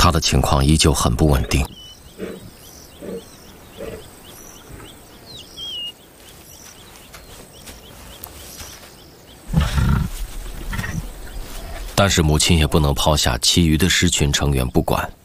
他的情况依旧很不稳定。但是母亲也不能抛下其余的狮群成员不管。